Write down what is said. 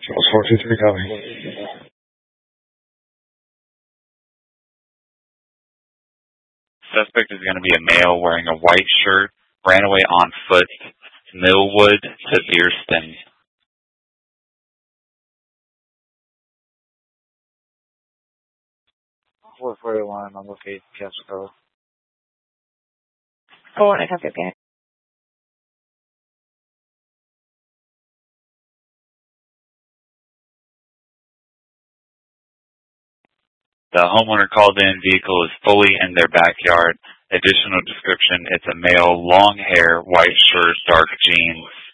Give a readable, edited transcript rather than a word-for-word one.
Charles 423 copy. Suspect is going to be a male wearing a white shirt, ran away on foot, Millwood to Beerston. $441 on location, Casco. Oh, I have to get. The homeowner called in, vehicle is fully in their backyard. Additional description, it's a male, long hair, white shirt, dark jeans.